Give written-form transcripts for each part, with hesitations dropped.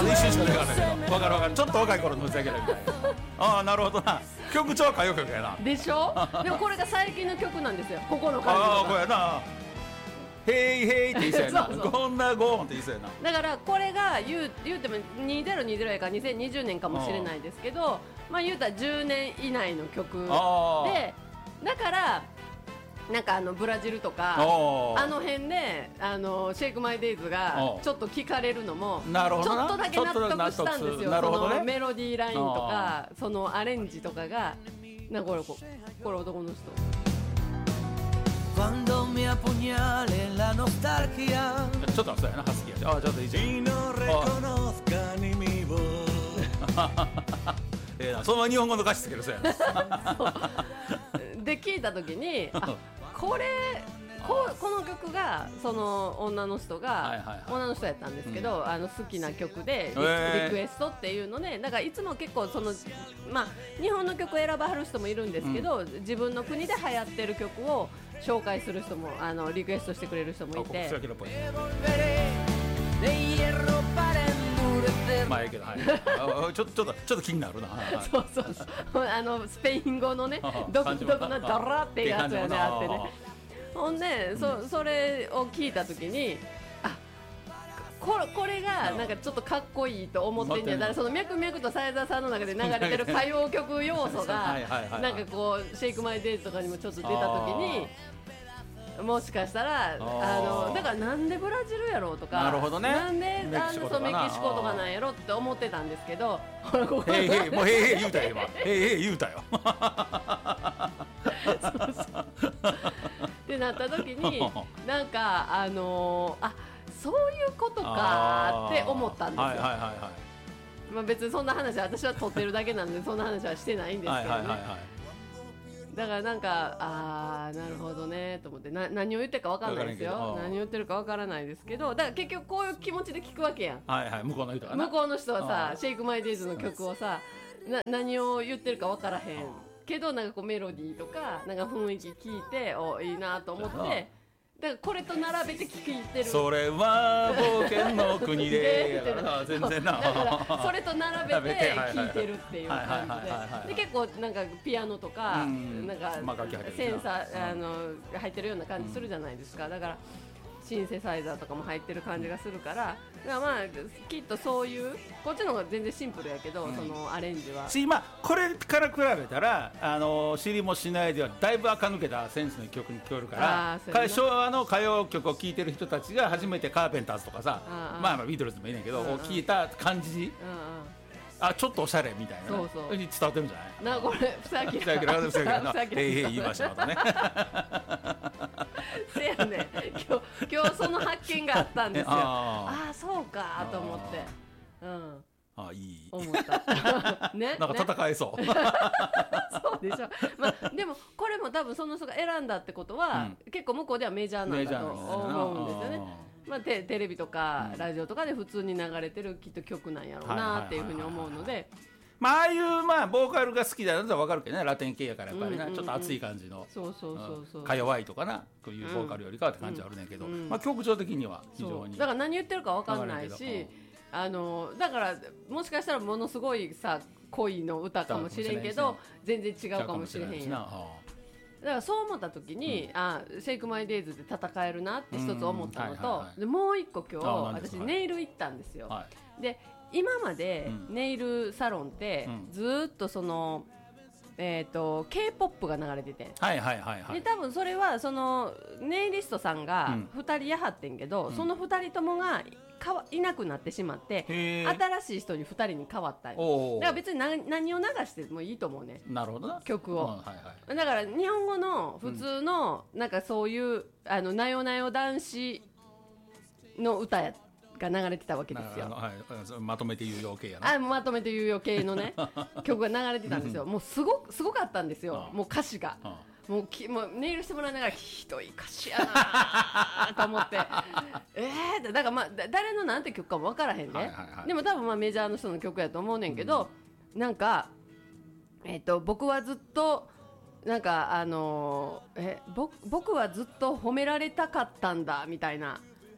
一瞬しか出かんないけど、分かる分かる、ちょっと若い頃の打ち上げみたいな。ああなるほどな、曲調は歌謡曲やな。 でしょでもこれが最近の曲なんですよ、ここの感じああこれやな、ヘイヘイって言いそうやなそうそうこんなゴーンって言いそうやな。 だからこれが言うても2020やから2020年かもしれないですけど、まあ言うたら10年以内の曲で、だからなんかブラジルとかあの辺でシェイクマイデイズがちょっと聞かれるのもちょっとだけ納得したんですよ。そのメロディーラインとかそのアレンジとかがなんかこれ男の人。 Cuando me apuñale la nostalgia ちょっとそうやな、ハスキーやし、あちょっといいじゃん。 y no reconozca ni mi voz そのまま日本語の歌詞つけるそうやなで聞いた時にこの曲がその女の人が、女の人やったんですけど、好きな曲でリクエストっていうので、だからいつも結構その、まあ、日本の曲を選ばはる人もいるんですけど、自分の国で流行ってる曲を紹介する人もリクエストしてくれる人もいて、 まあいいけど、はい、ちょっと気になるな。 そうスペイン語のね独特なドラっていうやつがねあってね、ほんでそれを聞いたときにこれがなんかちょっとかっこいいと思ってんじゃ、だからその脈々と斉田さんの中で流れてる歌謡曲要素がなんかこうシェイクマイデイズとかにもちょっと出たときに、もしかしたらだからなんでブラジルやろうとか、 なるほどね、 なんでメキシコとかなんやろって思ってたんですけど、ほらこへいへい、もうへいへい言うたよ今、へいへい言うたよってなった時になんかそういうことかって思ったんですよ。まあ別にそんな話は私は撮ってるだけなんでそんな話はしてないんですけどね。だからなんかなるほどねと思って、何を言ってるか分からないですよ。何を言ってるか分からないですけど、だから結局こういう気持ちで聞くわけやん。 向こうの人は向こうの人はさシェイクマイデイズの曲をさ何を言ってるか分からへんけど、なんかこうメロディーとかなんか雰囲気聞いていいなと思って、だからこれと並べて聞いてる。 それは冒険の国で全然な、 だからそれと並べて聞いてるっていう感じで、結構なんかピアノとかなんかセンサー入ってるような感じするじゃないですか。だからシンセサイザーとかも入ってる感じがするから、だからまあきっとそういうこっちの方が全然シンプルやけど、そのアレンジはこれから比べたら知りもしないではだいぶ垢抜けたセンスの曲に聞こえるから、昭和の歌謡曲を聴いてる人たちが初めてカーペンターズとかさ、まあビートルズもいいねんけどを聴いた感じ、ちょっとおしゃれみたいなに伝わってるんじゃない？これふさきら言いましたまたねせやね、今日その発見があったんですよ。そうかと思って、 いい思ったね、 なんか戦えそうそうでしょ。まあでもこれも多分その人が選んだってことは、結構向こうではメジャーなんだと思うんですよね。まあテレビとかラジオとかで普通に流れてるきっと曲なんやろうなっていうふうに思うので、 ああいうボーカルが好きだとは分かるけどね、ラテン系やからやっぱりな、ちょっと熱い感じのか弱いとかな、こういうボーカルよりかはって感じはあるねんけど、曲調的には非常にだから何言ってるか分かんないし、だからもしかしたらものすごいさ恋の歌かもしれんけど全然違うかもしれへんやん。だからそう思った時に、シェイクマイデイズで戦えるなって一つ思ったのと、でもう一個今日私ネイル行ったんですよ。で今までネイルサロンってずっとそのK-POP が流れてて、で多分それはそのネイリストさんが2人やはってんけど、その2人ともがいなくなってしまって新しい人に2人に変わったんだから別に何を流してもいいと思うね。 なるほどな、 曲を、だから日本語の普通のなんかそういうなよなよ男子の歌が流れてたわけですよ。 まとめて言うよう系やな。 まとめて言うよ系のね曲が流れてたんですよ。もうすごかったんですよ。もう歌詞がもうネイルしてもらいながらひどい歌詞やなと思ってだから誰のなんて曲かも分からへんね、でも多分メジャーの人の曲やと思うねんけど、なんか僕はずっとなんか僕はずっと褒められたかったんだみたいな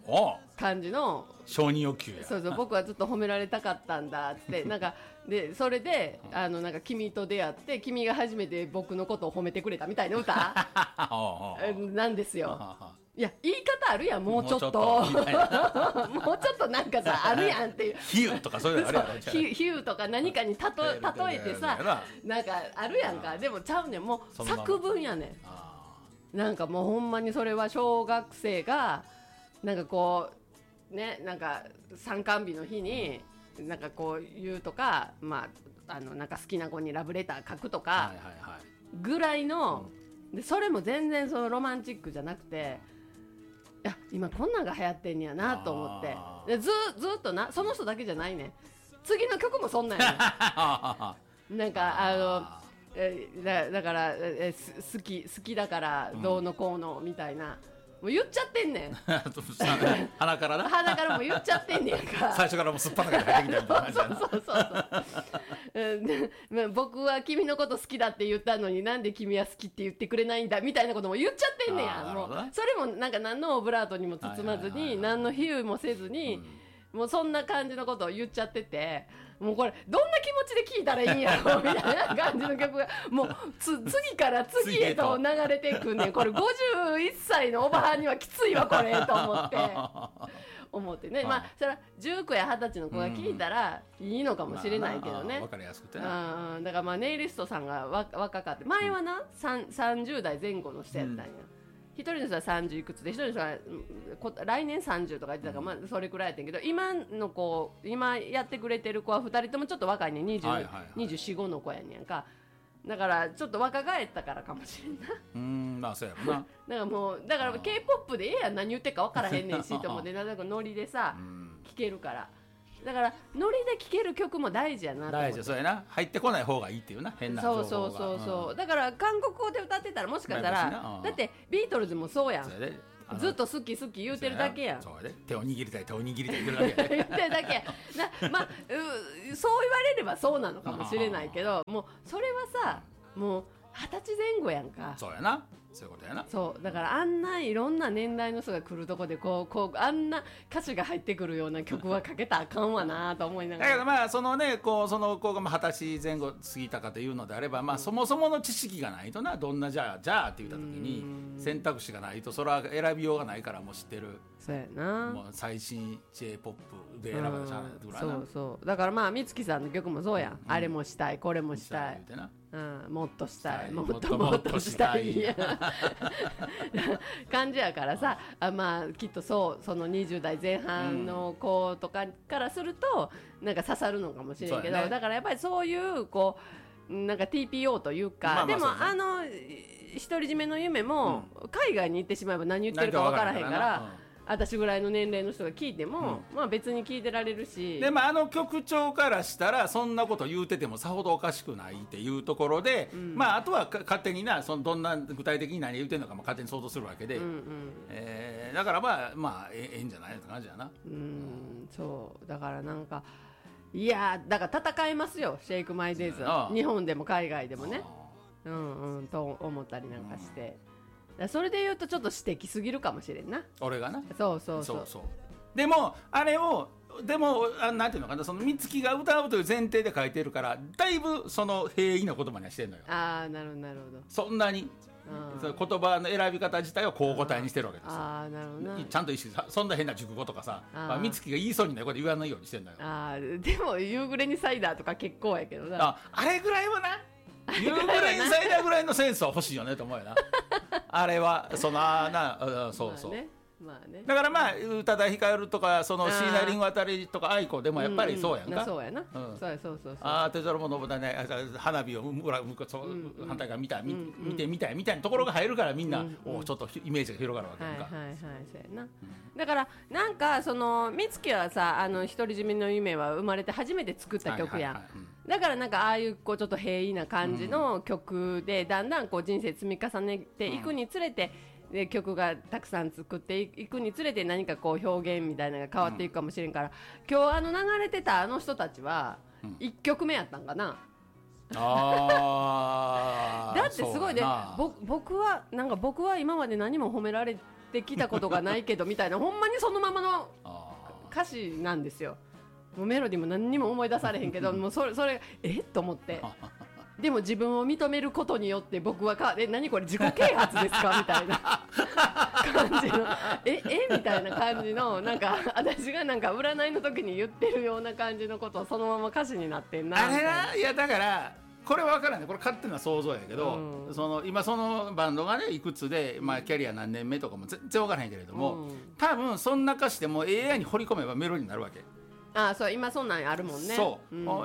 感じの承認欲求や。 そう僕はずっと褒められたかったんだってなんかでそれでなんか君と出会って君が初めて僕のことを褒めてくれたみたいな歌なんですよ。いや言い方あるやんもうちょっともうちょっとなんかさあるやんっていう比喩とかそういうのあるやん比喩とか何かに例えてさなんかあるやんか。でもちゃうねんもう作文やねん。なんかもうほんまにそれは小学生がなんかこうねなんか参観日の日になんかこう言うとかまあなんか好きな子にラブレター書くとかぐらいのでそれも全然そのロマンチックじゃなくていや今こんなんが流行ってんやなと思ってでずっとなその人だけじゃないね次の曲もそんなんやねなんかだから好きだからどうのこうのみたいな、もう言っちゃってんねん鼻からな鼻からも言っちゃってんねんか最初からもうすっぱなから入ってきたみたいなそう僕は君のこと好きだって言ったのになんで君は好きって言ってくれないんだみたいなことも言っちゃってんねや。もうそれもなんか何のオブラートにも包まずに何の比喩もせずに、もうそんな感じのことを言っちゃっててもうこれどんな気持ちで聴いたらいいんやろみたいな感じの曲がもう次から次へと流れていくんでこれ51歳のおばはんにはきついわこれと思ってねまあそれは19や20歳の子が聴いたらいいのかもしれないけどね、 分かりやすくてだからまあネイリストさんが若かって前はな30代前後の人やったんや、一人の人は30いくつで一人の人は来年30とか言ってたから、まあそれくらいやったんやけど今の子今やってくれてる子は2人ともちょっと若いね24、5の子やねんか。だからちょっと若返ったからかもしれんなまあそうやろなだからもうだから K-POP でええやん何言ってるか分からへんねんしと思ってなんかノリでさ聴けるからだからノリで聴ける曲も大事やなと思って。 大事そうやな入ってこない方がいいっていうな変な情報がそうだから韓国語で歌ってたらもしかしたらだってビートルズもそうやんずっと好き言うてるだけやん。 そうやで手を握りたい言ってるだけや言ってるだけやまあそう言われればそうなのかもしれないけどもうそれはさもう20歳前後やんか。 そうやなそういうことやな。 そうだからあんないろんな年代の人が来るとこでこうあんな歌詞が入ってくるような曲はかけたらあかんわなと思いながら。 だけどまあそのねその子が20歳前後過ぎたかというのであればまあそもそもの知識がないとなどんなじゃあって言った時に選択肢がないとそれは選びようがないからもう知ってる。 そうやなもう最新 J-POP で選ばれたぐらいな。 そうだからまあ美月さんの曲もそうやん、あれもしたいこれもしたいもっとしたいもっとしたい感じやからさまあきっとその20代前半の子とかからするとなんか刺さるのかもしれんけど、だからやっぱりそういうこうなんか TPO というか、でも独り占めの夢も海外に行ってしまえば何言ってるか分からへんから私ぐらいの年齢の人が聞いても、まあ別に聞いてられるしでも局長からしたらそんなこと言うててもさほどおかしくないっていうところで、まああとは勝手になどんな具体的に何言うてんのかも勝手に想像するわけで、だからまあええんじゃないって感じやな。 そうだからなんかいやだから戦えますよシェイクマイデイズは日本でも海外でもねと思ったりなんかして。それで言うとちょっと指摘すぎるかもしれんな俺がな。 そうでもあれをでもなんていうのかなその美月が歌うという前提で書いてるからだいぶその平易な言葉にはしてんのよ。 なるほどそんなにその言葉の選び方自体をこう答えにしてるわけですよ。 なるほどな。 ちゃんと意識そんな変な熟語とかさ美月が言いそうにないこと言わないようにしてんのよ。 でも夕暮れにサイダーとか結構やけどなあれぐらいはな夕暮れにサイダーぐらいのセンスは欲しいよねと思うよなあれはそう、 まあね、 だからまあ宇多田ヒカルとかその椎名林檎あたりとか愛子でもやっぱりそうやんか。 そうやな。そう手皿も信だね花火を反対側見てみたいみたいなところが入るからみんなちょっとイメージが広がるわけやんか。 そうやな。だからなんかその美月はさ独り占めの夢は生まれて初めて作った曲やん。だからなんかああいうこうちょっと平易な感じの曲でだんだんこう人生積み重ねていくにつれてで曲がたくさん作っていくにつれて何かこう表現みたいなのが変わっていくかもしれんから、今日流れてた人たちは1曲目やったんかな。だってすごいね僕は今まで何も褒められてきたことがないけどみたいなほんまにそのままの歌詞なんですよ。もうメロディーも何にも思い出されへんけどもうそれと思ってでも自分を認めることによって僕は何これ自己啓発ですかみたいな感じのみたいな感じのなんか私がなんか占いの時に言ってるような感じのことをそのまま歌詞になってんなあれないやだからこれは分からないこれ勝手な想像やけど、今そのバンドがねいくつで、まあ、キャリア何年目とかも全然分からへんけれども、多分そんな歌詞でも AI に掘り込めばメロディーになるわけ。 そう今そんなんあるもんね。 そう、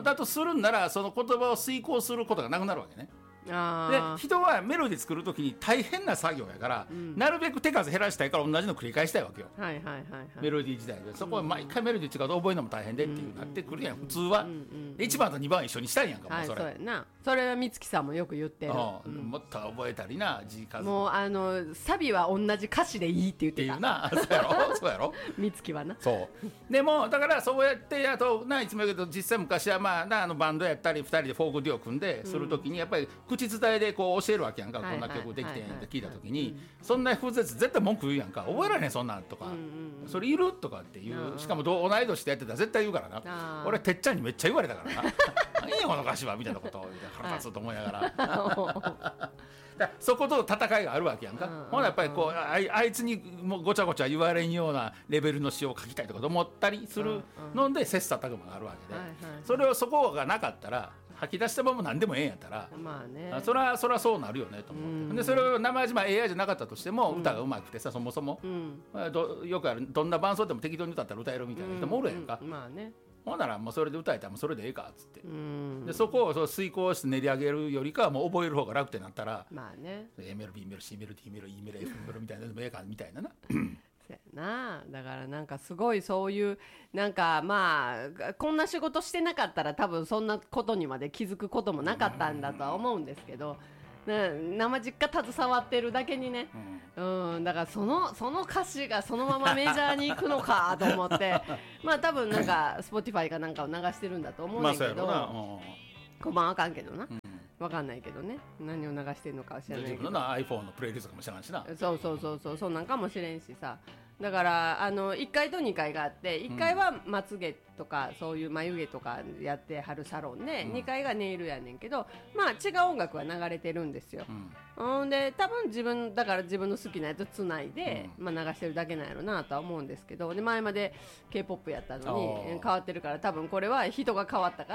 だとするんならその言葉を遂行することがなくなるわけね。で人はメロディー作るときに大変な作業やから、なるべく手数減らしたいから同じの繰り返したいわけよ、メロディー自体で。そこは毎回メロディー違うと覚えるのも大変でっていうなってくるやん普通は。1番と2番一緒にしたいやんかもうそれ、 そうやな。それは美月さんもよく言ってる。 もっと覚えたりな字数もうサビは同じ歌詞でいいって言ってたっていうなそうやろそうやろ美月はな。 そうでもだからそうやってあとないつも言うけど実際昔はまあバンドやったり2人でフォークデュオ組んでするときにやっぱり口伝えでこう教えるわけやんか、こんな曲できてんって聞いたときに、そんな風絶絶対文句言うやんか、覚えられへんそんなんとか、それいるとかっていう、しかも同い年でやってたら絶対言うからな。俺てっちゃんにめっちゃ言われたからな何やこの歌詞はみたいなことを腹立つと思いながらそこと戦いがあるわけやんか。ほなやっぱりこうあいつにもうごちゃごちゃ言われんようなレベルの詩を書きたいとかと思ったりするので切磋琢磨があるわけで、そこがなかったら吐き出したまま何でもええんやったら、そらそうなるよねと思って、でそれを生味 AI じゃなかったとしても歌がうまくてさ、そもそも、よくあるどんな伴奏でも適当に歌ったら歌えるみたいな人もおるやんか。ほんならもうそれで歌えたらもうそれでええかっつって、でそこを遂行して練り上げるよりかはもう覚える方が楽ってなったら、A メロ B メロ C メロ D メロ E メロ F メロみたいなのでもええかみたいななだからなんかすごいそういうなんかまあこんな仕事してなかったら多分そんなことにまで気づくこともなかったんだとは思うんですけど、生実家携わってるだけにね、だからその歌詞がそのままメジャーに行くのかと思ってまあ多分なんか Spotify かなんかを流してるんだと思うんだけど、こんばんはあかんけどな、わかんないけどね、何を流してるのかは知らないけど、 自分の iPhone のプレイリストかもしれないしな。 そうなんかもしれんしさ。だから1階と2階があって、1階はまつげとかそういう眉毛とかやってはるサロンで、2階がネイルやねんけど、まあ違う音楽は流れてるんですよ。で多分自分の好きなやつつないで、まあ、流してるだけなんやろなとは思うんですけど、で前まで K-POP やったのに変わってるから、多分これは人が変わったから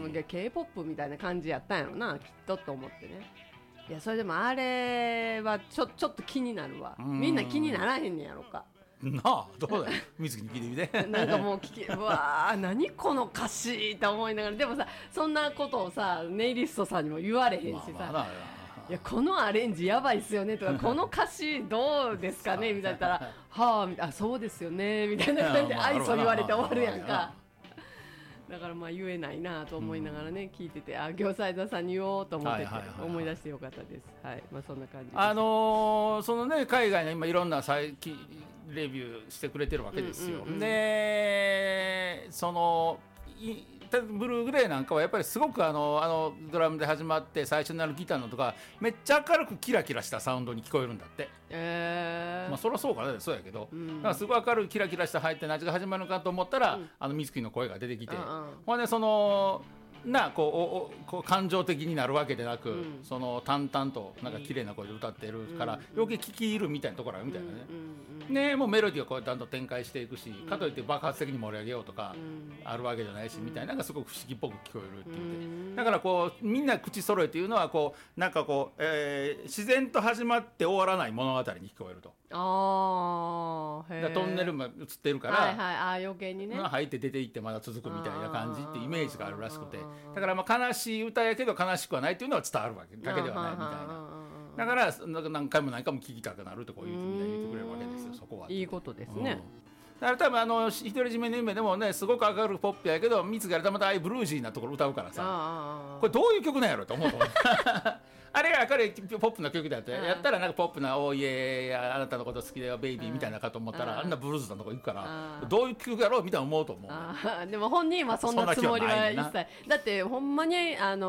、K-POP みたいな感じやったんやろなきっとと思ってね。いやそれでもあれはちょっと気になるわ。みんな気にならへんねやろかなあ。どうだよ美月に聞いてみてなんかもううわー何この歌詞って思いながら、でもさそんなことをさネイリストさんにも言われへんしさ、いやこのアレンジやばいっすよねとかこの歌詞どうですかねみたいならはあそうですよねみたいな感じで愛想言われて終わるやんか。だからまあ言えないなと思いながらね、聞いてて、業際座さんに言おうと思ってて、思い出してよかったです。まあそんな感じです。 そのね海外の今いろんなレビューしてくれてるわけですよ。でそのブルーグレーなんかはやっぱりすごくドラムで始まって最初になるギターのとかめっちゃ明るくキラキラしたサウンドに聞こえるんだって。まあそりゃそうかね、そうやけど、だからすごい明るいキラキラした入って何が始まるのかと思ったら、美月の声が出てきて、ほんでそのこう感情的になるわけでなく、その淡々となんか綺麗な声で歌ってるから、余計聞き入るみたいなところあるみたいなね。もうメロディーがこうやってどんどん展開していくし、かといって爆発的に盛り上げようとかあるわけじゃないし、みたいな、なんかすごく不思議っぽく聞こえるって言って、だからこうみんな口揃えていうのはこうなんかこう、自然と始まって終わらない物語に聞こえると。トンネルも映ってるから余計にね入って出ていってまだ続くみたいな感じってイメージがあるらしくて、だからまあ悲しい歌やけど悲しくはないっていうのは伝わるわけだけではないみたいな。だから何回も何回も聴きたくなるとこういうみんな言ってくれるわけですよ。そこはいいことですね。 だから多分独り占めの夢でもねすごく明るいポップやけど美月がたまたまブルージーなところ歌うからさ、これどういう曲なんやろと思うとあれが明るいポップな曲だってやったらなんかポップな「おいえあなたのこと好きだよベイビー」みたいなかと思ったらあんなブルーズなとこ行くからどういう曲やろうみたいな思うと思う。 でも本人はそんなつもりは一切だってほんまに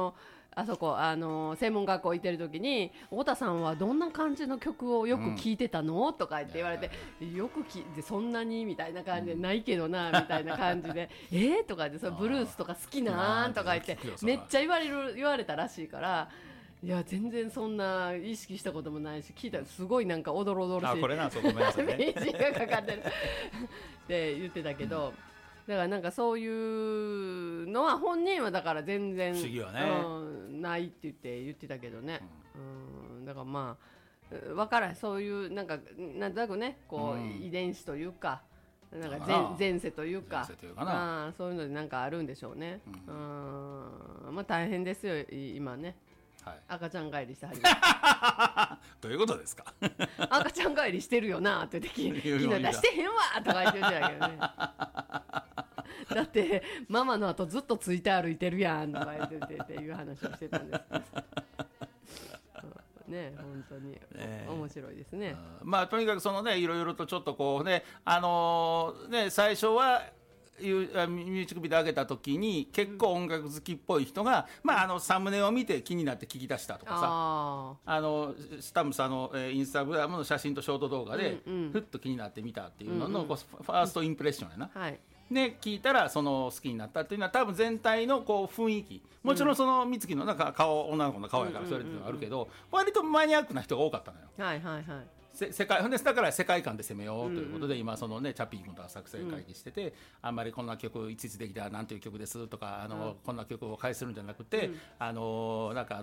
あそこ専門学校行ってる時に太田さんはどんな感じの曲をよく聴いてたの、とか言って言われて、よく聴いてそんなにみたいな感じで、ないけどなみたいな感じでとか言って、それブルースとか好きなんとか言ってめっちゃ言われたらしいから、いや全然そんな意識したこともないし、聞いたらすごいなんかおどろおどろしい、 これな、そうごめんなさいね BG がかかってるって言ってたけど、だからなんかそういうのは本人はだから全然不思議はね、 ないって言ってたけどね、だからまあ分からん、そういうなんかなんとなくねこう、遺伝子というかなんか前世というか、そういうのでなんかあるんでしょうね。まあ大変ですよ今ね。はい、赤ちゃん帰りしてはりますどういうことですか赤ちゃん帰りしてるよなって言って昨日出してへんわとか言ってたけどねだってママの後ずっとついて歩いてるやんとか言っててっていう話をしてたんですね、本当に面白いですね。 まあとにかくそのね、いろいろとちょっとこうね、最初はミュージックビデオ上げた時に結構音楽好きっぽい人が、サムネを見て気になって聞き出したとかさ、スタムさんのインスタグラムの写真とショート動画でふっと気になってみたっていうののファーストインプレッションやな、で聞いたらその好きになったっていうのは多分全体のこう雰囲気、もちろんその美月のなんか女の子の顔やからそれっていうのがあるけど、割とマニアックな人が多かったのよ。世界だから世界観で攻めようということで、今そのねチャッピー君とは作戦会議してて、あんまりこんな曲いついつできたらなんていう曲ですとかこんな曲を返するんじゃなくて、なんか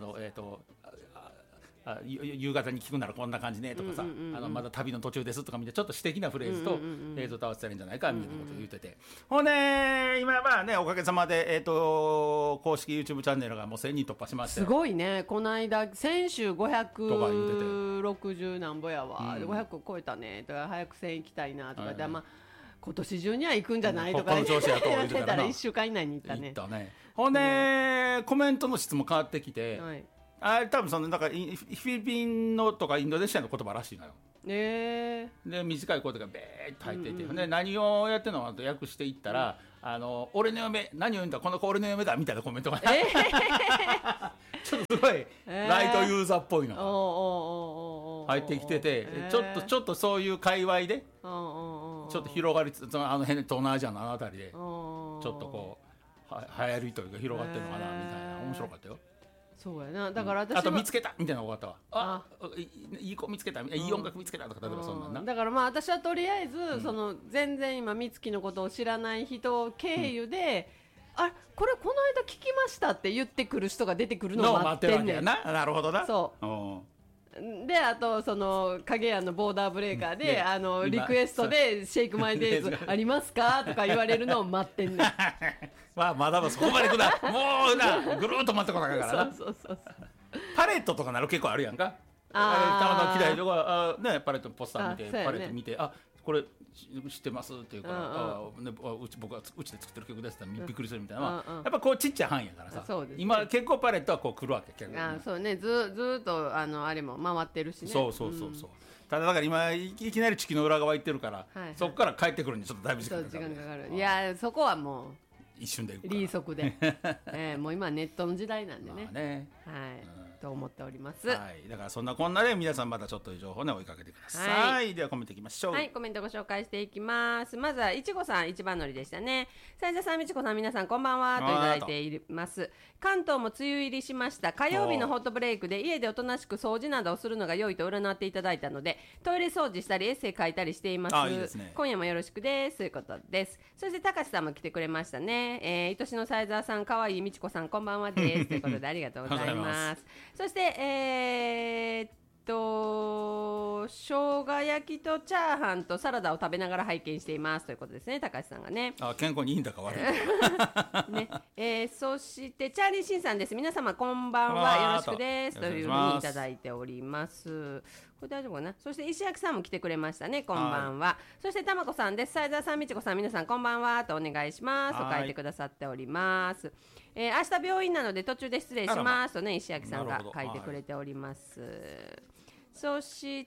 夕方に聞くならこんな感じねとかさ、まだ旅の途中ですとかみたいなちょっと詩的なフレーズと映像と合わせたらいいんじゃないかみたいなことを言ってて、ほんで今まあねおかげさまで公式 YouTube チャンネルがもう1000人突破しまして、 すごいね。この間先週560何ぼやわ、500超えたねとか、早く1000行きたいなとかで、今年中には行くんじゃないとか言ってたら1週間以内に行ったね。 ほんでコメントの質も変わってきて、あれ多分そのなんかフィリピンのとかインドネシアの言葉らしいのよ。で短い言葉がベーッと入っていて、で何をやってるのかと訳していったら、俺の嫁何を言うんだこの子俺の嫁だみたいなコメントが、ちょっとすごいライトユーザーっぽいのが入ってきてて、ちょっとそういう界隈でちょっと広がりつつ、東南アジアのあの辺りでちょっとこう流行りというか広がってるのかなみたいな、面白かったよ。 そうやな。だから私は、 あと見つけたみたいなのがあったわ。いい子見つけた、いい音楽見つけたとか、例えばそんなんな。 だからまあ私はとりあえず、その全然今美月のことを知らない人経由で、これこの間聞きましたって言ってくる人が出てくるのを待ってんねん。 なるほどな。 そうで、あとその影屋のボーダーブレーカーで、リクエストでシェイクマイデイズありますかとか言われるのを待ってんねんまだそこまでくなもうなぐるっと待ってこなかからな。そうパレットとかなら結構あるやんか。たまの嫌いとかパレットのポスター見て、パレット見て、これ知ってますっていうから僕はうちで作ってる曲ですってびっくりするみたいな、やっぱこうちっちゃい範囲やからさ、今結構パレットはこう来るわけ。 そうね、ずっとあれも回ってるしね。 そうただだから今いきなり地球の裏側行ってるから、そこから帰ってくるにちょっとだいぶ時間かかる。 いやそこはもう一瞬で行くリー速でもう今ネットの時代なんでね、と思っております。 だからそんなこんなで皆さんまたちょっと情報ね追いかけてください。ではコメントいきましょう。 コメントご紹介していきます。まずはいちごさん一番乗りでしたね。斉田さん、みちこさん、皆さんこんばんはといただいています。関東も梅雨入りしました。火曜日のホットブレイクで家でおとなしく掃除などをするのが良いと占っていただいたので、トイレ掃除したりエッセイ書いたりしています。 いいですね。 今夜もよろしくですということです。そして高橋さんも来てくれましたね。愛しの斉田さん、かわいいみちこさんこんばんはですということでありがとうございますそして生姜焼きとチャーハンとサラダを食べながら拝見していますということですね、高橋さんがね。 健康にいいんだか悪いねそしてチャーリーシンさんです。皆様こんばんは、よろしくですというふうにいただいております。これ大丈夫かな。そして石焼さんも来てくれましたね、こんばんは。そしてたまこさんです。斉田さん、みちこさん、皆さんこんばんはとお願いしますと書いてくださっております。明日病院なので途中で失礼しますとね、石焼さんが書いてくれております。そして、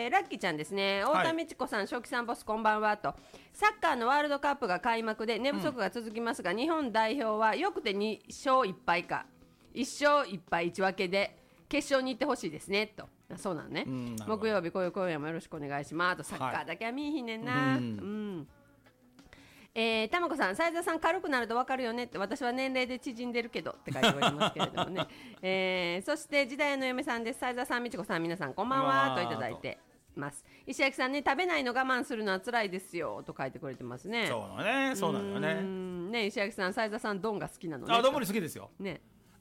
ラッキーちゃんですね。太田美智子さん、正気さんボスこんばんはと。サッカーのワールドカップが開幕で寝不足が続きますが、日本代表はよくて2勝1敗か一勝一敗一分けで決勝に行ってほしいですねと。そうなのね、木曜日今夜もよろしくお願いしますと。サッカーだけは見えひんねんな。たまこさん、斉田さん軽くなると分かるよねって、私は年齢で縮んでるけどって書いておりますけれどもねそして時代の嫁さんです。斉田さん、みちこさん、皆さんこんばんはといただいてます。石焼さんね、食べないの我慢するのは辛いですよと書いてくれてますね。 そうだね、そうなのよね。 ね、石焼さん、斉田さん丼が好きなのね。 丼好きですよね。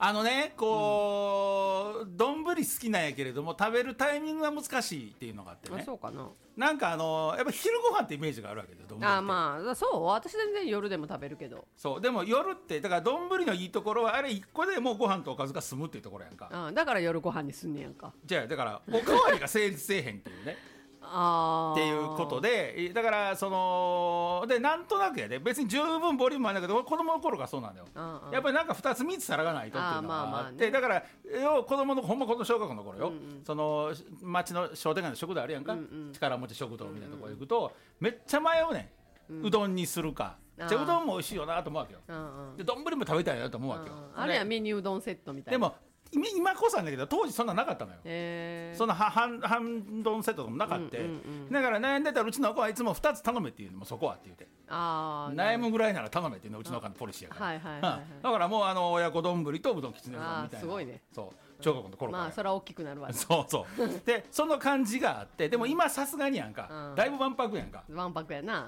こう丼好きなんやけれども食べるタイミングが難しいっていうのがあってね。 そうかな。 なんかやっぱ昼ご飯ってイメージがあるわけで、丼って。 まあそう私全然夜でも食べるけど。 そうでも夜ってだから丼のいいところはあれ1個でもうご飯とおかずが済むっていうところやんか。 だから夜ご飯にすんねやんか。 じゃあだからおかわりが成立せえへんっていうねっていうことで、だからでなんとなくやで別に十分ボリュームあるんだけど子供の頃がそうなんだよ。やっぱりなんか2つ3つ皿がないとっていうのがあって、だから子供のほんまこの小学校の頃よ、その町の商店街の食堂あるやんか、力持ち食堂みたいなところ行くとめっちゃ迷うねん、うどんにするか。うどんも美味しいよなと思うわけよ。で丼も食べたいなと思うわけよ。 あれはメニューうどんセットみたいな。 でも今こそなんだけど当時そんななかったのよ。そんな半丼セットとかもなかった、だから悩んでたらうちの子はいつも2つ頼めっていうのもそこはって言うて、悩むぐらいなら頼めっていうのがうちの子のポリシーやから、だからもう親子丼とうどんきつねうどんみたいな。 すごいね。 そう小学校の頃から。 まあそれは大きくなるわね。 そうでその感じがあって、でも今さすがにやんか、だいぶわんぱくやんか。 わんぱくやな。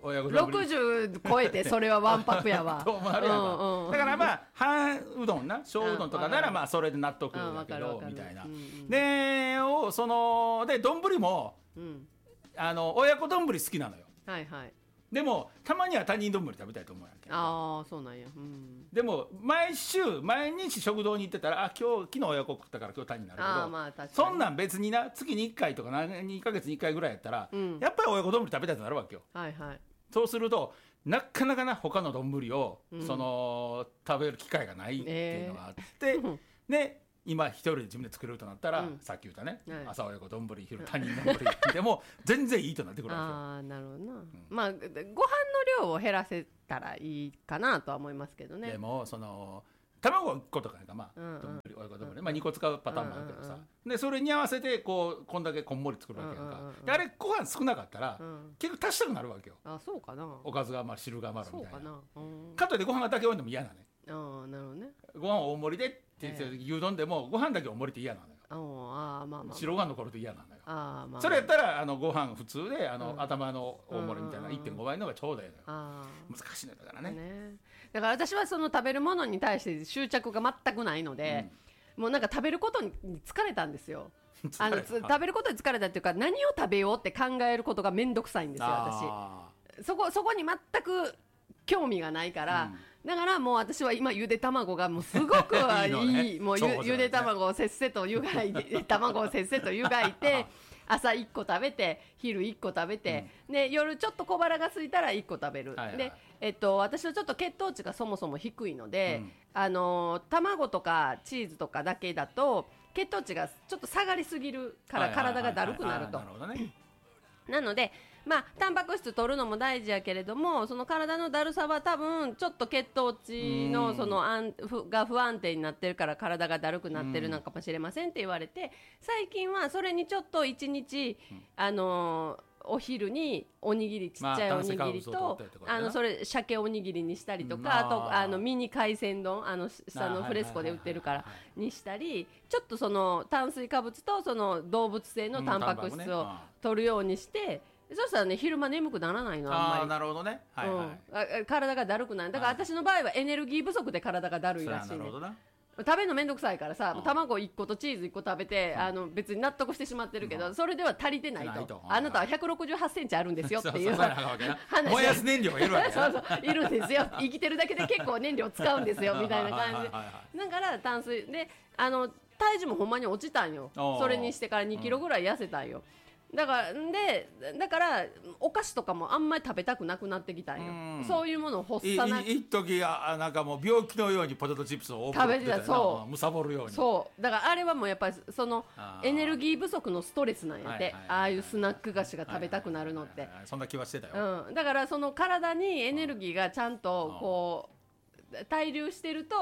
60 超えてそれはわんぱくやわだからまあ半うどんな小うどんとかならまあそれで納得だけどみたいな。で丼も親子丼好きなのよ。でもたまには他人丼食べたいと思うやんけ。 そうなんや。 でも毎日食堂に行ってたら昨日親子食ったから今日他人になるけど、そんなん別にな月に1回とか2ヶ月に1回ぐらいやったらやっぱり親子丼食べたいとなるわけよ。そうするとなかなか他の丼を食べる機会がないっていうのがあってで今一人で自分で作れるとなったら、さっき言ったね、朝親子丼昼他人丼でも全然いいとなってくるわけよ。 なるほどな。まあご飯の量を減らせたらいいかなとは思いますけどね。 でも卵1個とかなんか親子丼2個使うパターンもあるけどさ、でそれに合わせてこんだけこんもり作るわけやんか。であれご飯少なかったら結局足したくなるわけよ。 そうかな。 おかずが余る汁が余るみたいな。 そうかな。 かといってご飯だけ多いのも嫌なね。 なるほどね。 ご飯大盛りでって牛丼でもご飯だけ大盛りって嫌なのよ。白ご飯の頃って嫌なのよ。それやったらご飯普通で頭の大盛りみたいな 1.5 倍のがちょうどいいのよ。難しいのだからね。 だから私はその食べるものに対して執着が全くないので、もうなんか食べることに疲れたんですよ。食べることに疲れたっていうか、何を食べようって考えることがめんどくさいんですよ私。そこに全く興味がないから、だからもう私は今ゆで卵がもうすごくいいもうゆで卵をせっせと湯がいて卵をせっせと湯がいて朝1個食べて昼1個食べて、で夜ちょっと小腹が空いたら1個食べる、で私はちょっと血糖値がそもそも低いので、卵とかチーズとかだけだと血糖値がちょっと下がりすぎるから体がだるくなると。なのでまあタンパク質取るのも大事やけれども、その体のだるさは多分ちょっと血糖値のが不安定になってるから体がだるくなってるのかもしれませんって言われて、最近はそれにちょっと1日お昼におにぎりちっちゃいおにぎりとそれ鮭おにぎりにしたりとか、あとミニ海鮮丼下のフレスコで売ってるからにしたり、ちょっとその炭水化物とその動物性のタンパク質を取るようにして、そしたらね昼間眠くならないの。あんまり。 なるほどね。 体がだるくなる。だから私の場合はエネルギー不足で体がだるいらしいね。食べるのめんどくさいからさ、卵1個とチーズ1個食べて別に納得してしまってるけど、それでは足りてないと。あなたは168センチあるんですよっていう話。 燃やす燃料がいるわけだ。 いるんですよ。生きてるだけで結構燃料使うんですよみたいな感じで。だから炭水で体重もほんまに落ちたんよ。それにしてから2キロぐらい痩せたんよ。だからお菓子とかもあんまり食べたくなくなってきたんよ。そういうものを欲さなく一時なんかもう病気のようにポテトチップスを多く食べてた。そうむさぼるように。 そうだからあれはもうやっぱりそのエネルギー不足のストレスなんやって、ああいうスナック菓子が食べたくなるのって。 そんな気はしてたよ。 だからその体にエネルギーがちゃんとこう滞留してると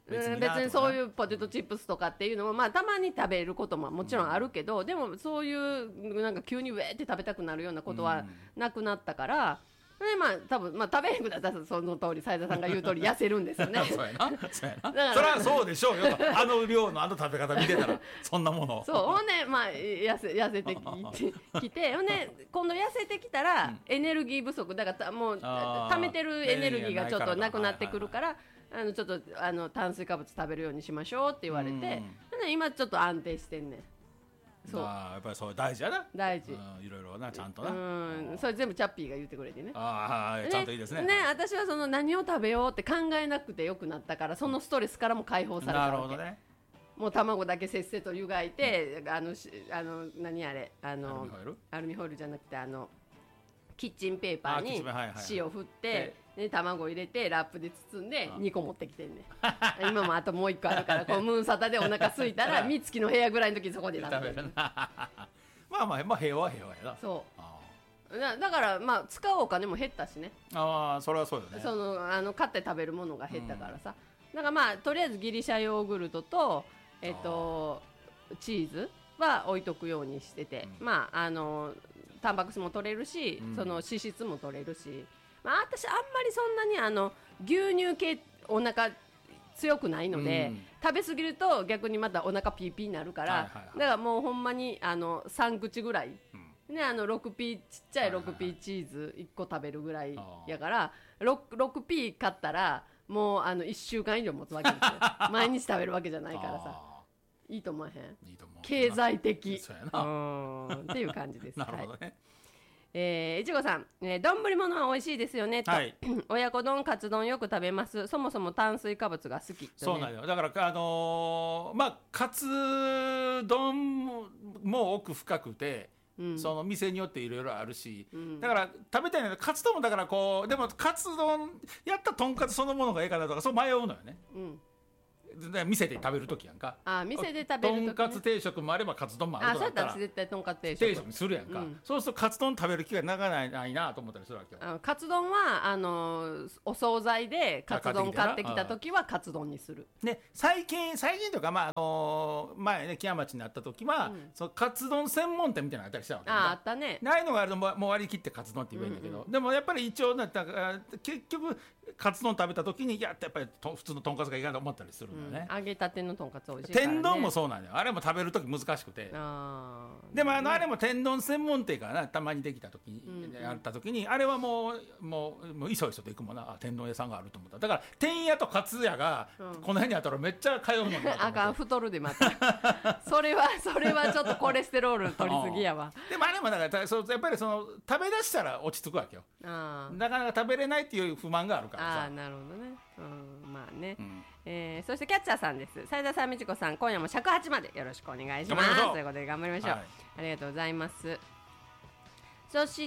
別にそういうポテトチップスとかっていうのもまあたまに食べることももちろんあるけど、でもそういうなんか急にウェーって食べたくなるようなことはなくなったから、でまあ多分食べへんくなったらその通り斉田さんが言う通り痩せるんですよね。 そうやなそれはそうでしょうよあの量の食べ方見てたらそんなものそうほんでまあ痩せてきてほんで今度痩せてきたらエネルギー不足だからもう溜めてるエネルギーがちょっとなくなってくるからちょっと炭水化物食べるようにしましょうって言われて、今ちょっと安定してんねん。 そうやっぱりそう大事やな。 大事。 いろいろなちゃんとな。 それ全部チャッピーが言ってくれてね。 ちゃんといいですね。 私はその何を食べようって考えなくてよくなったからそのストレスからも解放されたわけ。 なるほどね。 もう卵だけせっせと湯がいて、何あれアルミホイルじゃなくてキッチンペーパーに塩振ってで卵入れてラップで包んで2個持ってきてんね今もあともう1個あるからこうムーンサタでお腹空いたら美月の部屋ぐらいの時にそこで食べるまあ平和やな。 そうだからまあ使うお金も減ったしね。 それはそうよね。 買って食べるものが減ったからさ、だからまあとりあえずギリシャヨーグルトとチーズは置いとくようにしてて、まあタンパク質も取れるし、その脂質も取れるし、まあ、私あんまりそんなに牛乳系お腹強くないので、食べ過ぎると逆にまたお腹ピーピーになるから、だからもうほんまに3口ぐらい、で6P ちっちゃい 6P チーズ1個食べるぐらいやから、6P 買ったらもう1週間以上持つわけですよ毎日食べるわけじゃないからさいいと思わへん。 いいと思う。 経済的そうやなっていう感じです。 なるほどね。 いちごさん、丼物は美味しいですよねと、親子丼カツ丼よく食べます。そもそも炭水化物が好きと、ね、 そうなんよ。だからまあカツ丼も奥深くて、その店によっていろいろあるし、だから食べたいのでカツ丼もだからこうでもカツ丼やったらとんかつそのものがええかなとかそう迷うのよね。店で食べるときやんか。 店で食べるとき、ね、 とんかつ定食もあればカツ丼もあるとかだったらそうやったら絶対とんかつ定食にするやんか、そうするとカツ丼食べる機会なかないなと思ったりするわけよ。 カツ丼はお惣菜でカツ丼買ってきたときはカツ丼にする。 で最近とか前ね木屋町になったときは、そのカツ丼専門店みたいなのあったりしたわけ、 あったね。 ないのがあるともう割り切ってカツ丼って言えばいいんだけど、でもやっぱり一応結局カツ丼食べたときにやっぱり普通のとんかつがいいかなと思ったりするのよね。 揚げたてのとんかつ美味しいからね。 天丼もそうなんだよ。あれも食べるとき難しくて、でもあれも天丼専門店からなたまにできたときに、やったときにあれはもういそいそと行くもんな。天丼屋さんがあると思った。だから天屋とカツ屋がこの辺にあったらめっちゃ通うのになと思ってあかん太るでまたそれはちょっとコレステロール取りすぎやわでもあれもだからやっぱり食べ出したら落ち着くわけよ。なかなか食べれないっていう不満があるからさ。 なるほどね。まあね、そしてキャッチャーさんです。斉田さん、みちこさん、今夜も尺八までよろしくお願いしますということで頑張りましょう、ありがとうございます。そして、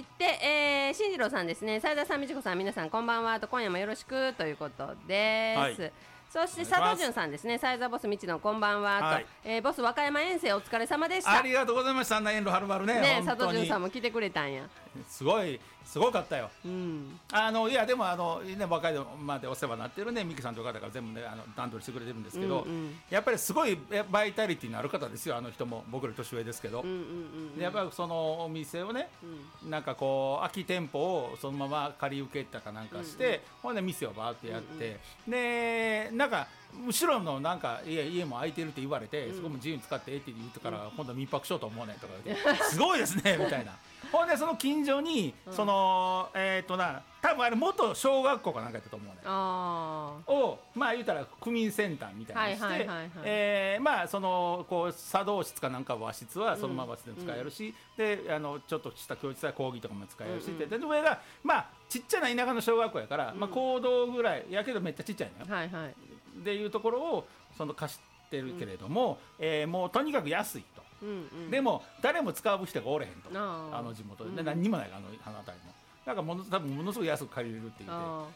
進次郎さんですね。斉田さん、みちこさん、皆さんこんばんはと、今夜もよろしくということです、そして佐藤潤さんですね。サイザーボスみちのこんばんはと、ボス和歌山遠征お疲れ様でした。 ありがとうございました。あんな遠路はるばるね。 佐藤潤さんも来てくれたんや。 すごかったよ。いやでも和歌山でお世話になってるねミキさんという方が全部ね段取りしてくれてるんですけど、やっぱりすごいバイタリティのある方ですよ。あの人も僕より年上ですけど、やっぱりそのお店をね、なんかこう空き店舗をそのまま借り受けたかなんかして、ほんで店をバーってやって、でなんか後ろのなんか家も空いてるって言われて、そこも自由に使ってって言ってから、今度民泊しようと思うねんとか言ってすごいですねみたいな。ほんでその近所にその多分あれ元小学校かなんかやったと思うねをまあ言うたら区民センターみたいにしてまあそのこう茶道室かなんか和室はそのままで使えるし、でちょっとした教室は講義とかも使えるしって、で上がまあちっちゃな田舎の小学校やから、まあ講堂ぐらいやけどめっちゃちっちゃいのよっていうところを貸してるけれども、もうとにかく安いと。でも誰も使う人がおれへんと、地元で、何にもないあの辺りのだから多分ものすごい安く借りれるって言って、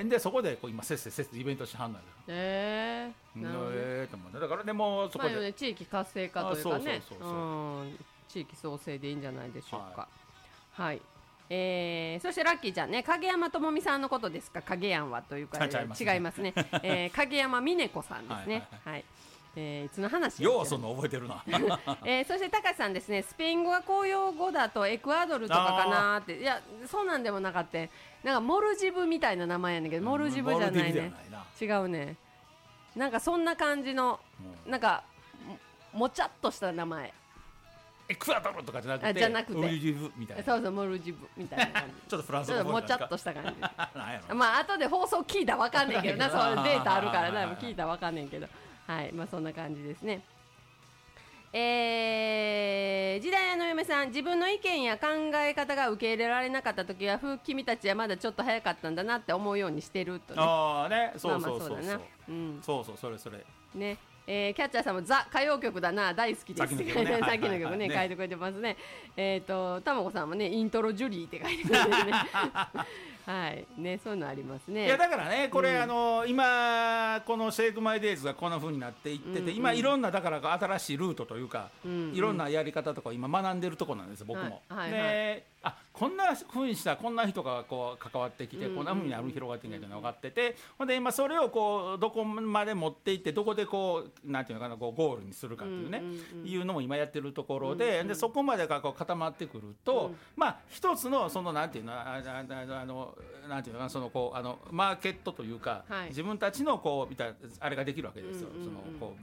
でそこで今せっせイベントしはんのよ。なるほど。だからでもそこで、 地域活性化というかね、地域創生でいいんじゃないでしょうか。はい、 そしてラッキーちゃんね、影山智美さんのことですか。影山はというか、違いますね。影山美音子さんですね。はい。いつの話ようその覚えてるな。 そして高橋さんですね、スペイン語が公用語だとエクアドルとかかなって。いや、そうなんでもなかった。なんかモルジブみたいな名前やねんけど、モルジブじゃないね。違うね。なんかそんな感じの、なんかもちゃっとした名前。 エクアドルとかじゃなくてモルジブみたいな。 そうそう、モルジブみたいな感じ。 ちょっとフランス語っぽいもちゃっとした感じ。まあ後で放送聞いたらわかんねんけどな、そういうデータあるからな、聞いたらわかんねんけど、はい、まあそんな感じですね。時代の嫁さん、自分の意見や考え方が受け入れられなかった時は君たちはまだちょっと早かったんだなって思うようにしてるとね。 ああね、そうそうそうそう、 そうそう、それそれね。キャッチャーさんもザ歌謡曲だな、大好きです。さっきの曲ね、書いてくれてますね。たまこさんもね、イントロジュリーって書いてくれてね。はいね、そういうのありますね。 いやだからね、これ、今このシェイクマイデイズがこんな風になっていってて、今いろんなだから新しいルートというか、いろんなやり方とか今学んでるとこなんです、僕も。で、こんな風にしたこんな人がこう関わってきて、こんな風に広がっていくんだけど分かってて、ほんで今それをこうどこまで持っていってどこでこうなんていうのかな、こうゴールにするかっていうね、いうのも今やってるところで、でそこまでがこう固まってくると、まあ一つのそのなんていうのなんていうのかな、そのこうマーケットというか、自分たちのこうみたいなあれができるわけですよ。そのこう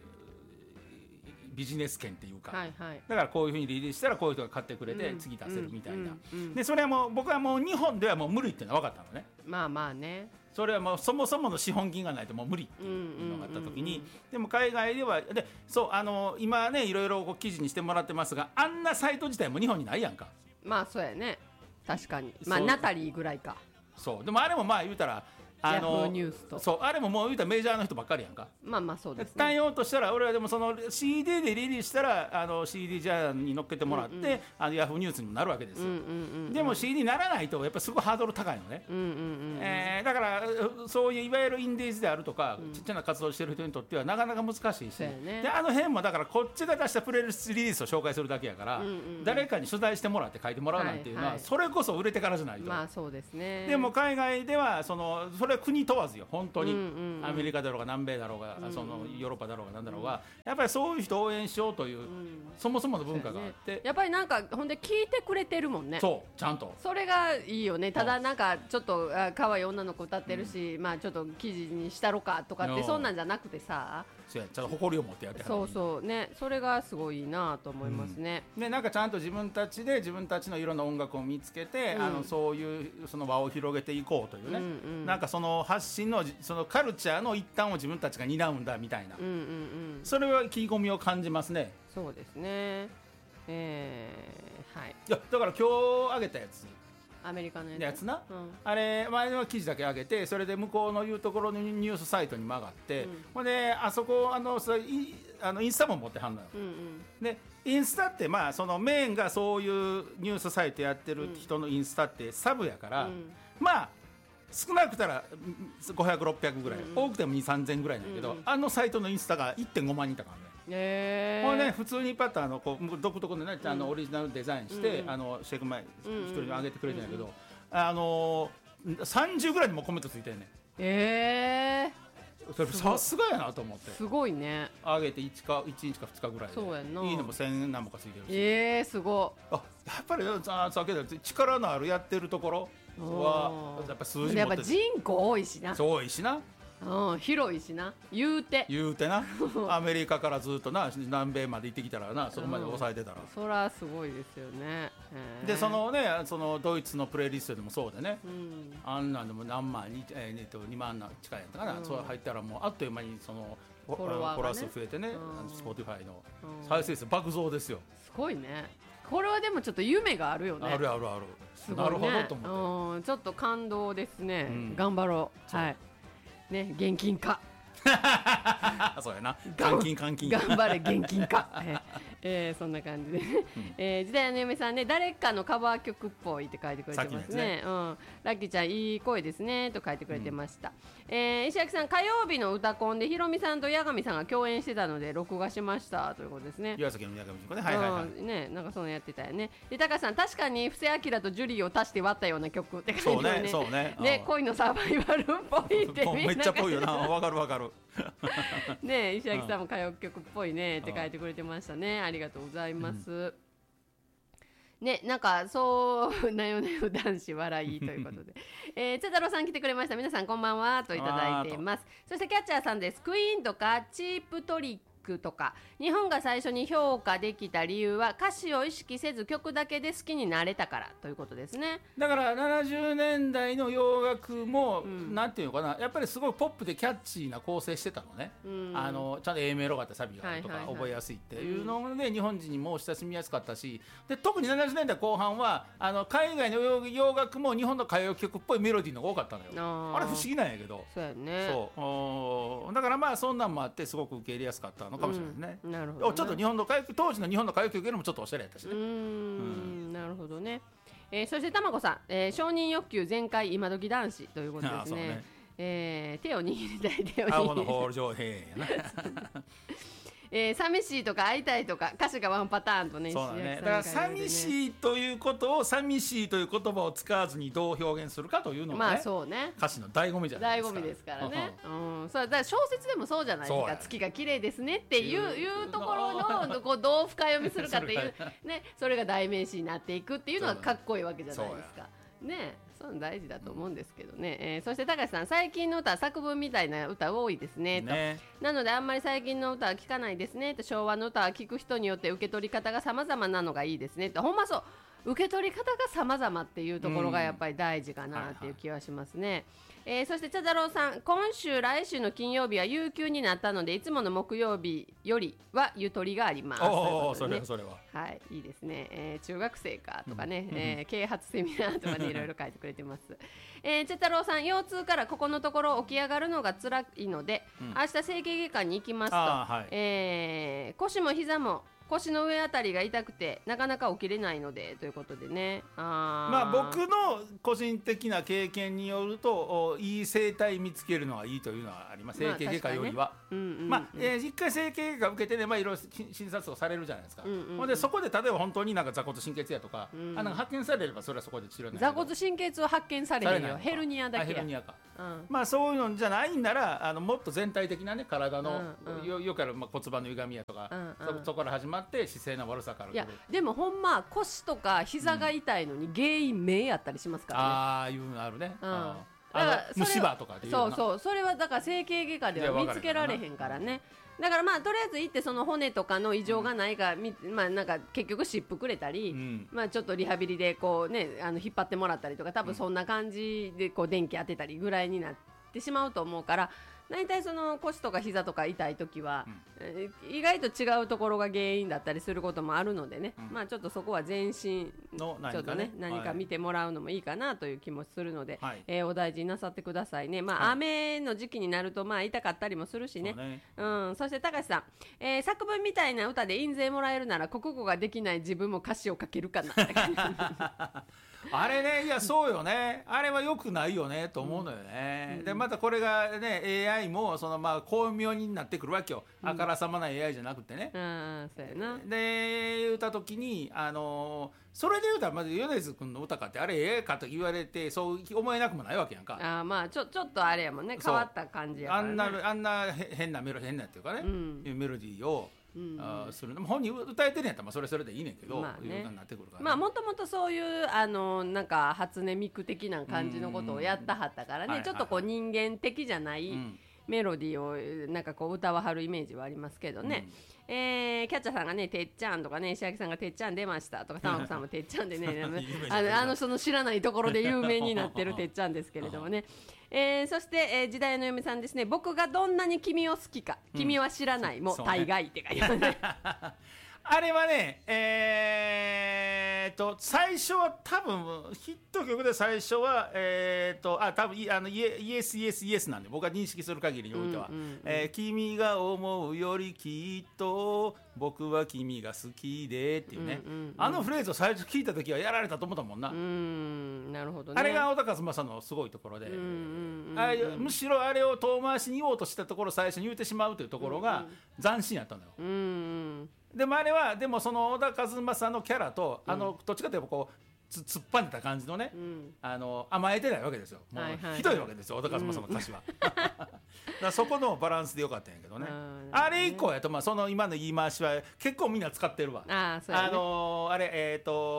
ビジネス圏っていうか、だからこういうふうにリリースしたらこういう人が買ってくれて次出せるみたいな。でそれはもう僕はもう日本ではもう無理っていうのは分かったのね。 まあまあね、 それはもうそもそもの資本金がないともう無理っていうのがあった時に、でも海外ではでそう今ねいろいろこう記事にしてもらってますが、あんなサイト自体も日本にないやんか。 まあそうやね、確かに。まあナタリーぐらいか。 そうでもあれもまあ言うたらヤフーニュースと、 そうあれももう言うたらメジャーの人ばっかりやんか。 まあまあそうですね。 単用としたら俺はでもその CD でリリースしたらCD ジャーに乗っけてもらって、ヤフーニュースにもなるわけですよ。でも CD にならないとやっぱすごいハードル高いのね。だからそういういわゆるインディーズであるとか、ちっちゃな活動してる人にとってはなかなか難しいし、で辺もだからこっちが出したプレイリリースを紹介するだけやから、誰かに取材してもらって書いてもらうなんていうのは、それこそ売れてからじゃないと。 まあそうですね。 でも海外ではそれは国問わずよ、本当に。アメリカだろうが南米だろうが、そのヨーロッパだろうがなんだろうが、やっぱりそういう人を応援しようという、そもそもの文化があって、 やっぱりなんかほんで聞いてくれてるもんね。 そうちゃんとそれがいいよね。ただなんかちょっと可愛い女の子歌ってるし、まあちょっと記事にしたろかとかってそんなんじゃなくてさ、 ちゃんと誇りを持ってやってはる。 そうそうね、それがすごいいいなと思いますね。 でなんかちゃんと自分たちで自分たちのいろんな音楽を見つけて、そういうその輪を広げていこうというね、なんかその発信のそのカルチャーの一端を自分たちが担うんだみたいな、それは意気込みを感じますね。 そうですね。はい。 いやだから今日あげたやつ、 アメリカのやつな、あれ前の記事だけ上げて、それで向こうのいうところのニュースサイトにも上がって、ほんであそこインスタも持ってはんのよ。でインスタってまあそのメインがそういうニュースサイトやってる人のインスタってサブやから、まあ少なくたら500、600ぐらい、多くても2、3000ぐらいなんだけど、サイトのインスタが 1.5 万人いたからね。これね普通にパッとこう独特でね、オリジナルデザインして、シェイク前一人に上げてくれてんだけど、30ぐらいにもコメントついてるね。それさすがやなと思って。 すごいね。 上げて1日か2日ぐらいで、 そうやな、 いいのも1000何もかついてるし。 すごい。 やっぱりさっきで力のあるやってるところはやっぱ数字持ってて、 やっぱ人口多いしな。 多いしな、 広いしな、言うてなアメリカからずっとな南米まで行ってきたらな、そこまで抑えてたら、 そらすごいですよね。 でそのドイツのプレイリストでもそうでね、あんなんでも何万2万近いやったかな、そう入ったらもうあっという間にそのフォロワー数増えてね、Spotify の再生数爆増ですよ。 すごいね。これはでもちょっと夢があるよね。 ある。 すごいね。なるほどと思って、ちょっと感動ですね。頑張ろう。はいね、現金化そうやな、換金頑張れ現金化そんな感じで、時代の嫁さんね、誰かのカバー曲っぽいって書いてくれてますね。ラッキーちゃんいい声ですねと書いてくれてました。石垣さん、火曜日の歌コンでひろみさんと八神さんが共演してたので録画しましたということですね。 岩崎の八神ね、 ね、なんかそのやってたよね。で、高橋さん、確かに布施明とジュリーを足して割ったような曲って書いてるね。 そうね。 ね、恋のサバイバルっぽいってめっちゃっぽいよな。わかる。 ね、石垣さんも歌謡曲っぽいねって書いてくれてましたね。ありがとうございます。ね、なんかそうなよねよ男子笑いということで茶太郎さん来てくれました。皆さんこんばんはといただいています。そしてキャッチャーさんです。クイーンとかチープトリックとか日本が最初に評価できた理由は歌詞を意識せず曲だけで好きになれたからということですね。 だから70年代の洋楽も、なんていうのかな、やっぱりすごいポップでキャッチーな構成してたのね。ちゃんと A メロがあってサビがあるとか覚えやすいっていうので、日本人にも親しみやすかったし、で特に70年代後半は海外の洋楽も日本の歌謡曲っぽいメロディーのが多かったのよ。あれ不思議なんやけど。 そうやね。 だからまあそんなんもあってすごく受け入れやすかったのかもしれないですね。 なるほどね。 ちょっと当時の日本の歌謡曲よりもちょっとおしゃれやったしね。 なるほどね。そしてたまこさん、承認欲求全開今時男子ということですね。手を握りたい、手を握りたい。 青のホール上平やな。 寂しいとか会いたいとか歌詞がワンパターンとね。 そうだね。だから寂しいということを寂しいという言葉を使わずにどう表現するかというのがね、 そうね、 歌詞の醍醐味じゃないですか。 醍醐味ですからね。そうだから小説でもそうじゃないですか。月が綺麗ですねっていうところのこうどう深読みするかっていうね、それが代名詞になっていくっていうのがかっこいいわけじゃないですかね。そういうの大事だと思うんですけどね。そして高橋さん、最近の歌は作文みたいな歌多いですねと。なのであんまり最近の歌は聞かないですねと。昭和の歌は聞く人によって受け取り方が様々なのがいいですねと。ほんまそう、受け取り方が様々っていうところがやっぱり大事かなっていう気はしますね。そして茶太郎さん、今週来週の金曜日は有給になったのでいつもの木曜日よりはゆとりがあります。 それははい、いいですね。中学生かとかね、啓発セミナーとかねいろいろ書いてくれてます。茶太郎さん、腰痛からここのところ起き上がるのが辛いので、明日整形外科に行きますと。腰も膝も腰の上あたりが痛くてなかなか起きれないのでということでね。 まあ僕の個人的な経験によるといい整体見つけるのがいいというのはあります。整形外科よりは一回整形外科受けてね、いろいろ診察をされるじゃないですか。ほんでそこで例えば本当になんか座骨神経痛やとかなんか発見されればそれはそこで治療になる。 座骨神経痛は発見されるよ。ヘルニアだけや。 ヘルニアか。そういうのじゃないんならもっと全体的なね、体のよくある骨盤の歪みやとかそこから始まって姿勢の悪さから。 いやでもほんま腰とか膝が痛いのに原因目やったりしますからね。 いうのあるね。 虫歯とかでいうな。そうそれはだから整形外科では見つけられへんからね。だからとりあえず行ってその骨とかの異常がないか、なんか結局湿布くれたり、ちょっとリハビリでこうね引っ張ってもらったりとか、多分そんな感じでこう電気当てたりぐらいになってしまうと思うから。大体その腰とか膝とか痛い時は、意外と違うところが原因だったりすることもあるのでね、ちょっとそこは全身のちょっとね何か見てもらうのもいいかなという気もするので、お大事になさってくださいね。雨の時期になると痛かったりもするしね。そして高橋さん、作文みたいな歌で印税もらえるなら国語ができない自分も歌詞を書けるかなあれね、いやそうよね、あれは良くないよねと思うのよね。でまたこれがね AI もその巧妙になってくるわけよ。あからさまな AI じゃなくてね。 そうやな。 で言った時にそれで言うたらまず米津君の歌かってあれかと言われてそう思えなくもないわけやんか。 ちょっとあれやもんね、変わった感じやからね。 あんな変なっていうかね、メロディーをするのも本人歌えてるんやったらそれでいいねんけど、いう歌になってくるからね。 もともとそういうなんか初音ミク的な感じのことをやったはったからね、ちょっとこう人間的じゃないメロディーをなんかこう歌わはるイメージはありますけどね。キャッチャーさんがねてっちゃんとかね、石垣さんがてっちゃん出ましたとか、玉子さんもてっちゃんでねその知らないところで有名になってるてっちゃんですけれどもね。そして、時代の嫁さんですね。僕がどんなに君を好きか、君は知らないも大概って書いてますね。 あれはね最初は多分ヒット曲で最初は多分イエスイエスイエスなんで僕が認識する限りにおいては、君が思うよりきっと僕は君が好きでっていうね、あのフレーズを最初聞いた時はやられたと思ったもんな。 なるほどね。 あれが小田和正のすごいところで、むしろあれを遠回しに言おうとしたところを最初に言うてしまうというところが斬新やったのよ。でもあれはでもその小田和正のキャラとどっちかというとこう突っ張ねた感じのね、甘えてないわけですよ。もうひどいわけですよ、小田和正の歌詞は。だからそこのバランスでよかったんやけどね。あれ以降やとその今の言い回しは結構みんな使ってるわ。 そうやね、 あれ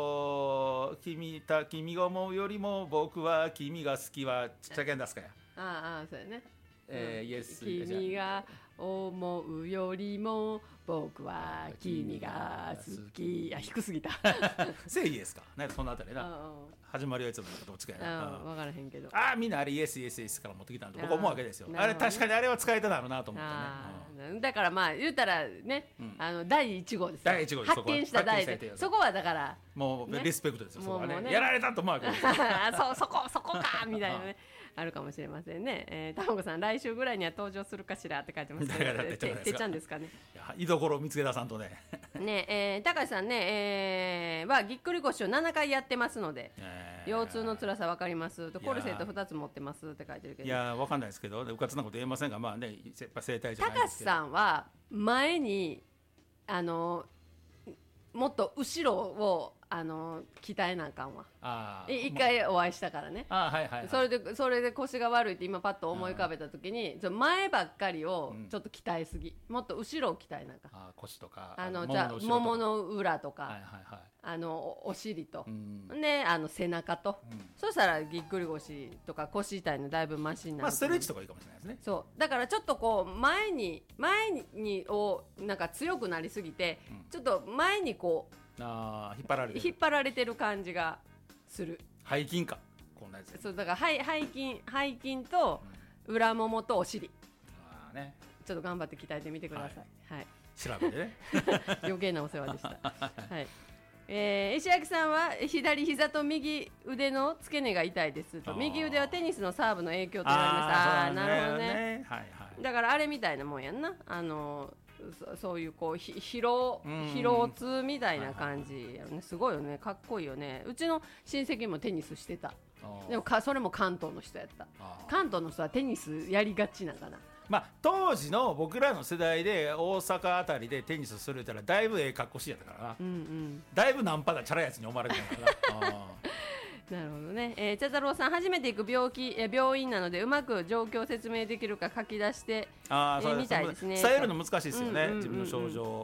君が思うよりも僕は君が好きはちっちゃけん出すかや。 そうやね。 イエス君が思うよりも僕は君が好き。低すぎた。 せいイエスか。なんかそのあたりな。始まりはいつもどっちかやな。 分からへんけど。 みんなあれイエスイエスイエスから持ってきたんで僕思うわけですよ。あれ確かにあれは使えただろうなと思ってね。 だから言うたらね、第1号ですよ。 第1号です。 発見した第1号。そこはだからもうリスペクトですよ。そこはね。やられたと思うわけですよ。 そこかみたいなね。あるかもしれませんね。たまごさん来週ぐらいには登場するかしらって書いてますけど、てっちゃんですかね。 居所を見つけ出さんとね。 ね、高橋さんね、はぎっくり腰を7回やってますので、腰痛の辛さ分かりますと、コルセット2つ持ってますって書いてるけど、 いや分かんないですけど、うかつなこと言えませんが、まあね、やっぱ整体じゃない高橋さんは前にもっと後ろを鍛えなあかんわ。一回お会いしたからね。それで腰が悪いって今パッと思い浮かべた時に前ばっかりをちょっと鍛えすぎ、もっと後ろを鍛えなあかん。 腰とかももの裏とか、お尻と、で背中と、そしたらぎっくり腰とか腰痛いのだいぶマシになる。 ストレッチとかいいかもしれないですね。 そうだからちょっとこう前にをなんか強くなりすぎて、ちょっと前にこう引っ張られてる感じがする。 背筋かこんなやつ。 そうだから背筋と裏ももとお尻、ちょっと頑張って鍛えてみてください。 調べてね。 余計なお世話でした。石焼さんは左膝と右腕の付け根が痛いですと。右腕はテニスのサーブの影響と言われました。なるほどね。だからあれみたいなもんやんな。そういうこう疲労痛みたいな感じやね。すごいよね、かっこいいよね。うちの親戚もテニスしてた。でもそれも関東の人やった。関東の人はテニスやりがちなんかな。 当時の僕らの世代で大阪あたりでテニスするったらだいぶ格好しいやったからな。だいぶナンパがチャラいやつに思われてたからな。 なるほどね。茶太郎さん、初めて行く病院なのでうまく状況を説明できるか書き出してみたいですね。 伝えるの難しいですよね、自分の症状を。